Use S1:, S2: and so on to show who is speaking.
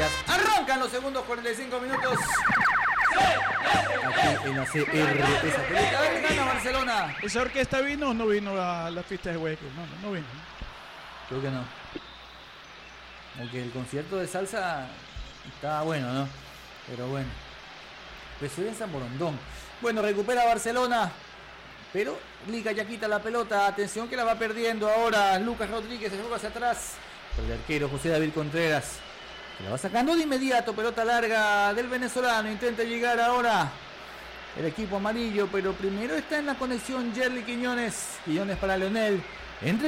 S1: Mientras arrancan los segundos 45 minutos. Aquí en la CR. Esa pelota. A ver, gana Barcelona.
S2: ¿Esa orquesta vino o no vino a la fiesta de Hueco? No vino.
S1: Creo que no. Aunque el concierto de salsa estaba bueno, ¿no? Pero bueno. Empezó en San Borondón. Bueno, recupera Barcelona. Pero Liga ya quita la pelota. Atención que la va perdiendo ahora Lucas Rodríguez. Se juega hacia atrás. El arquero José David Contreras. Que la va sacando de inmediato. Pelota larga del venezolano. Intenta llegar ahora el equipo amarillo. Pero primero está en la conexión Yerli Quiñones. Quiñones para Leonel. Entre